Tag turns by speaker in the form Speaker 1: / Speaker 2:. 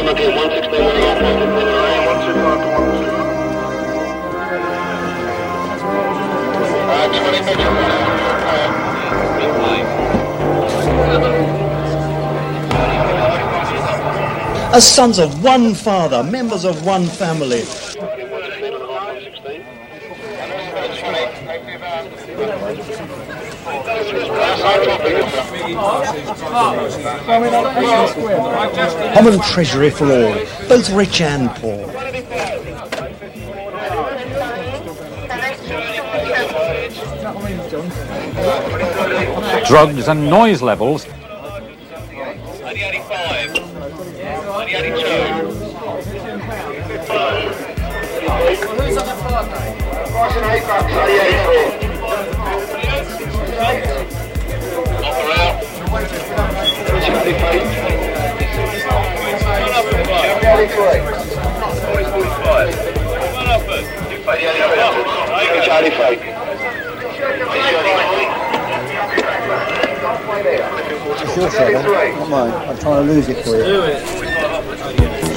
Speaker 1: As sons of one father, members of one family. Common treasury for all, both rich and poor.
Speaker 2: Drugs and noise levels.
Speaker 3: It's your show, not mine. I'm trying to lose it for you.